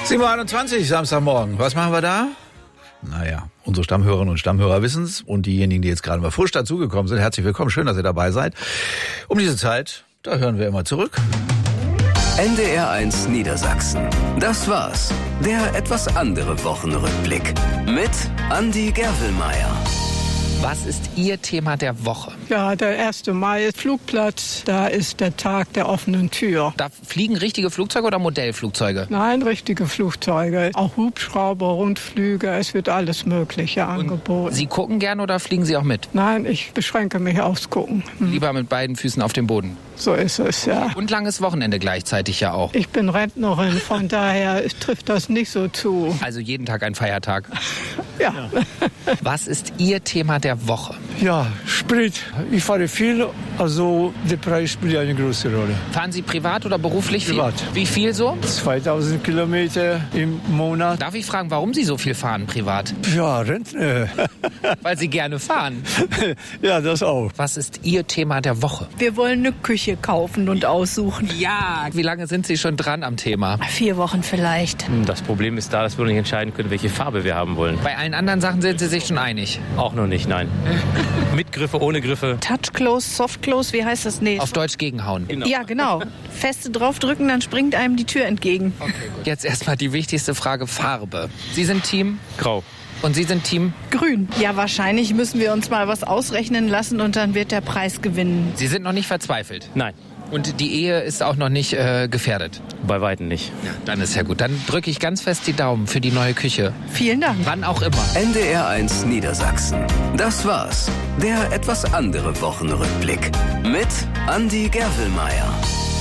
7:21 Uhr, Samstagmorgen. Was machen wir da? Naja, unsere Stammhörerinnen und Stammhörer wissen's. Und diejenigen, die jetzt gerade mal frisch dazugekommen sind, herzlich willkommen. Schön, dass ihr dabei seid. Um diese Zeit, da hören wir immer zurück. NDR1 Niedersachsen. Das war's. Der etwas andere Wochenrückblick. Mit Andi Gerwelmeier. Was ist Ihr Thema der Woche? Ja, der 1. Mai ist Flugplatz, da ist der Tag der offenen Tür. Da fliegen richtige Flugzeuge oder Modellflugzeuge? Nein, richtige Flugzeuge, auch Hubschrauber, Rundflüge, es wird alles Mögliche angeboten. Sie gucken gern oder fliegen Sie auch mit? Nein, ich beschränke mich aufs Gucken. Lieber mit beiden Füßen auf dem Boden. So ist es, ja. Und langes Wochenende gleichzeitig ja auch. Ich bin Rentnerin, von daher trifft das nicht so zu. Also jeden Tag ein Feiertag. Ja. Was ist Ihr Thema der Woche? Ja, Sprit. Ich fahre viel, also der Preis spielt eine große Rolle. Fahren Sie privat oder beruflich viel? Privat. Wie viel so? 2000 Kilometer im Monat. Darf ich fragen, warum Sie so viel fahren privat? Ja, Rentner. Weil Sie gerne fahren. Ja, das auch. Was ist Ihr Thema der Woche? Wir wollen eine Küche kaufen und aussuchen. Ja. Wie lange sind Sie schon dran am Thema? 4 Wochen vielleicht. Das Problem ist da, dass wir noch nicht entscheiden können, welche Farbe wir haben wollen. Bei allen anderen Sachen sind Sie sich schon einig? Auch noch nicht, nein. Mit Griffe, ohne Griffe. Touch Close, Soft Close, wie heißt das? Nee. Auf Deutsch gegenhauen. Ja, genau. Feste draufdrücken, dann springt einem die Tür entgegen. Okay, gut. Jetzt erstmal die wichtigste Frage, Farbe. Sie sind Team? Grau. Und Sie sind Team? Grün. Ja, wahrscheinlich müssen wir uns mal was ausrechnen lassen und dann wird der Preis gewinnen. Sie sind noch nicht verzweifelt? Nein, Und die Ehe ist auch noch nicht gefährdet? bei Weitem nicht. Ja, dann ist ja gut. Dann drücke ich ganz fest die Daumen für die neue Küche. Vielen Dank. Wann auch immer. NDR1 Niedersachsen. Das war's. Der etwas andere Wochenrückblick. Mit Andi Gerwelmeier.